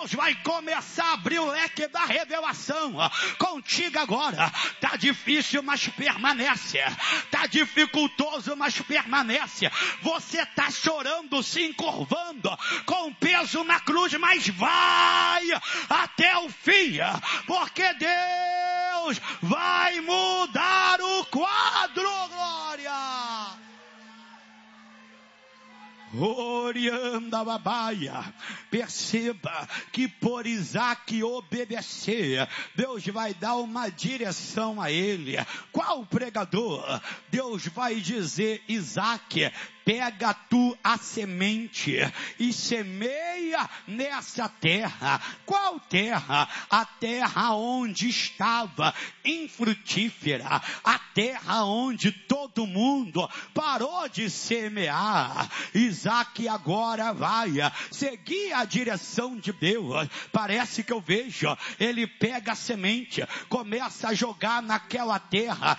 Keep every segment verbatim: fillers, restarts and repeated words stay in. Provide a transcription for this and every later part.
Deus vai começar a abrir o leque da revelação contigo agora. Tá difícil, mas permanece. Tá dificultoso, mas permanece. Você tá chorando, se encurvando com peso na cruz, mas vai até o fim, porque Deus vai mudar o quadro, glória. Orianda babaia. Perceba que por Isaac obedecer, Deus vai dar uma direção a ele. Qual pregador? Deus vai dizer: Isaac, pega tu a semente e semeia nessa terra. Qual terra? A terra onde estava infrutífera, a terra onde todo mundo parou de semear. Isaac agora vai seguir a direção de Deus. Parece que eu vejo, ele pega a semente, começa a jogar naquela terra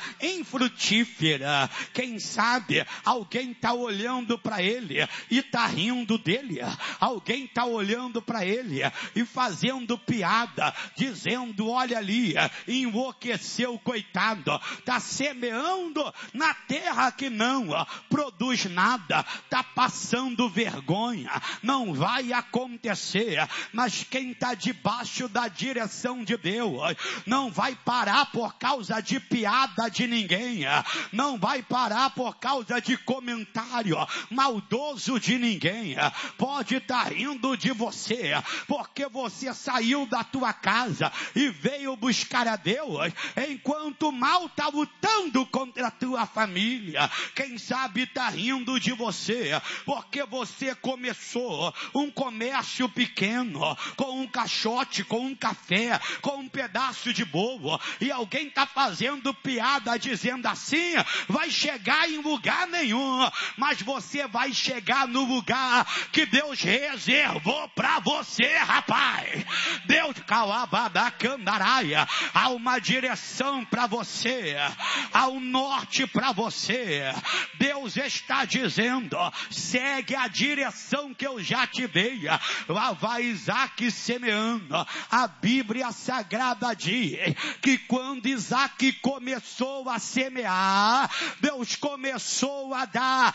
infrutífera. Quem sabe alguém está olhando para ele e está rindo dele. Alguém está olhando para ele e fazendo piada, dizendo: olha ali, enlouqueceu, coitado, está semeando na terra que não produz nada, está passando vergonha, não vai acontecer. Mas quem está debaixo da direção de Deus não vai parar por causa de piada de ninguém, não vai parar por causa de comentário maldoso de ninguém. Pode estar rindo de você porque você saiu da tua casa e veio buscar a Deus, enquanto o mal está lutando contra a tua família. Quem sabe está rindo de você porque você começou um comércio pequeno, com um caixote, com um café, com um pedaço de bolo, e alguém está fazendo piada dizendo assim: vai chegar em lugar nenhum. Mas você vai chegar no lugar que Deus reservou para você, rapaz. Deus, calabadacandaraia, há uma direção para você, há um norte para você. Deus está dizendo: segue a direção que eu já te dei. Lá vai Isaac semeando. A Bíblia Sagrada diz que quando Isaac começou a semear, Deus começou a dar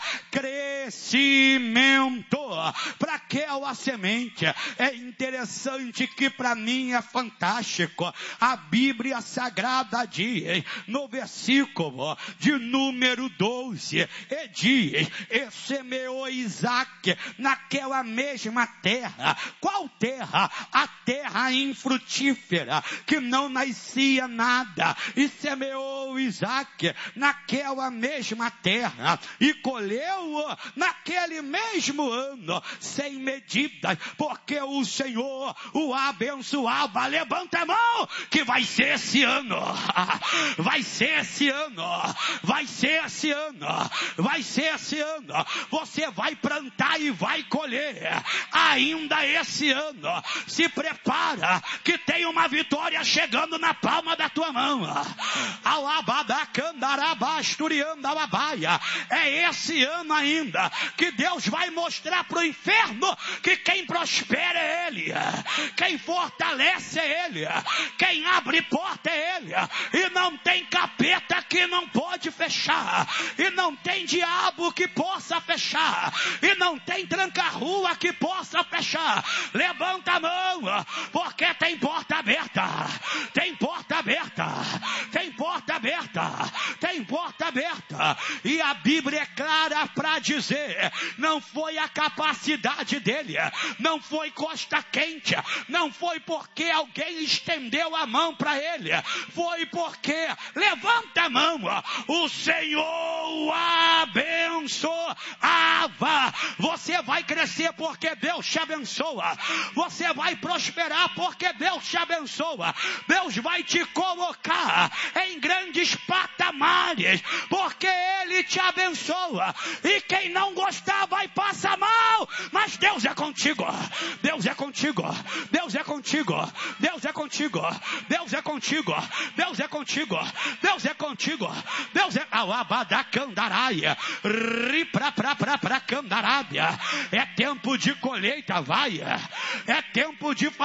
crescimento para aquela semente. É interessante que para mim é fantástico. A Bíblia Sagrada diz no versículo de número doze, e diz: e semeou Isaac naquela mesma terra. Qual terra? A terra infrutífera, que não nascia nada. E semeou Isaac naquela mesma terra, e colheu naquele mesmo ano, sem medidas, porque o Senhor o abençoava. Levanta a mão, que vai ser esse ano, vai ser esse ano, vai ser esse ano, vai ser esse ano. Você vai plantar e vai colher ainda esse ano. Se prepara, que tem uma vitória chegando na palma da tua mão. É esse ano ainda que Deus vai mostrar para o inferno que quem prospera é Ele, quem fortalece é Ele, quem abre porta é Ele, e não tem capeta que não pode fechar, e não tem diabo que possa fechar, e não tem tranca-rua que possa fechar. Levanta a mão, porque tem porta aberta, tem porta aberta, tem porta aberta, tem porta aberta. E a Bíblia é clara para dizer: não foi a capacidade dele, não foi costa quente, não foi porque alguém estendeu a mão para ele, foi porque, levanta a mão, o Senhor abençoava. Você vai crescer porque Deus te abençoa, você vai prosperar porque Deus te abençoa. Deus vai te colocar em grandes patamares porque Ele te abençoa. E quem não gostar vai passar mal, mas Deus é contigo, Deus é contigo, Deus é contigo, Deus é contigo, Deus é contigo, Deus é contigo, Deus é contigo, Deus é alabadacandaraia, ripra pra pra pra candarábia. É tempo de colheita, vai, é tempo de